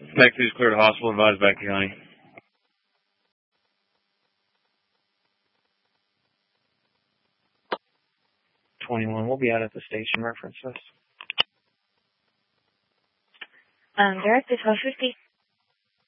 Back to clear to hospital, advised back to County. 21, we'll be out at the station, reference this. Direct is 150.